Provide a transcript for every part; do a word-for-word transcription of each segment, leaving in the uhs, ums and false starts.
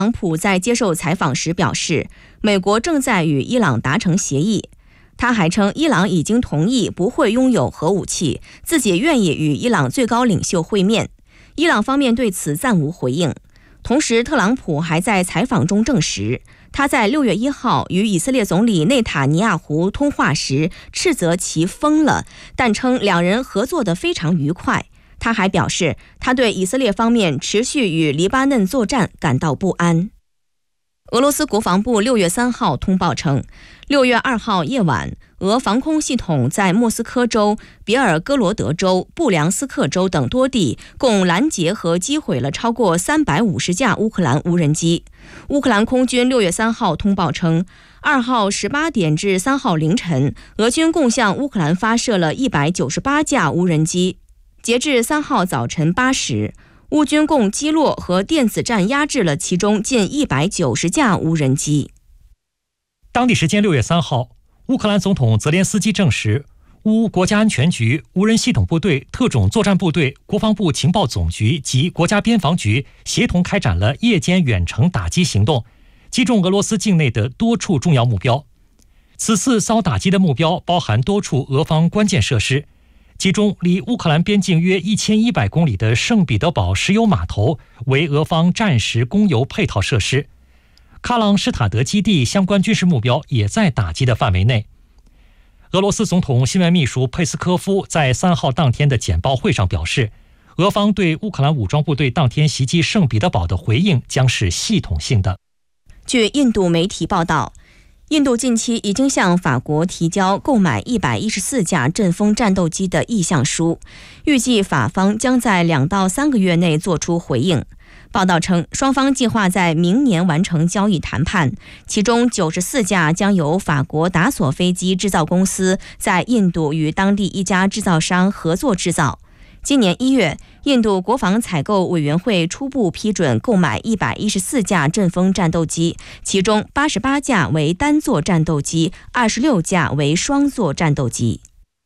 特朗普在接受采访时表示，美国正在与伊朗达成协议。他还称，伊朗已经同意不会拥有核武器，自己愿意与伊朗最高领袖会面。伊朗方面对此暂无回应。同时，特朗普还在采访中证实，他在六月一号与以色列总理内塔尼亚胡通话时，斥责其疯了，但称两人合作得非常愉快。他还表示，他对以色列方面持续与黎巴嫩作战感到不安。俄罗斯国防部六月三号通报称，六月二号夜晚，俄防空系统在莫斯科州、别尔哥罗德州、布良斯克州等多地共拦截和击毁了超过三百五十架乌克兰无人机。乌克兰空军六月三号通报称，二号十八点至三号凌晨，俄军共向乌克兰发射了一百九十八架无人机。截至三号早晨八时，乌军共击落和电子战压制了其中近一百九十架无人机。 当地时间六月三号，乌克兰总统泽连斯基证实，乌国家安全局、无人系统部队、特种作战部队、国防部情报总局及国家边防局协同开展了夜间远程打击行动，击中俄罗斯境内的多处重要目标。此次遭打击的目标包含多处俄方关键设施，其中离乌克兰边境约一千一百公里的圣彼得堡石油码头为俄方战时供油配套设施，喀朗施塔德基地相关军事目标也在打击的范围内。俄罗斯总统新闻秘书佩斯科夫在三号当天的简报会上表示，俄方对乌克兰武装部队当天袭击圣彼得堡的回应将是系统性的。 据印度媒体报道，印度近期已经向法国提交购买一百一十四架阵风战斗机的意向书，预计法方将在两到三个月内做出回应。报道称，双方计划在明年完成交易谈判，其中九十四架将由法国达索飞机制造公司在印度与当地一家制造商合作制造。今年一月，印度国防采购委员会初步批准购买一百一十四架阵风战斗机，其中八十八架为单座战斗机，二十六架为双座战斗机。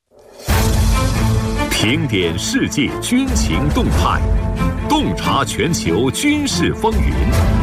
评点世界军情动态，洞察全球军事风云。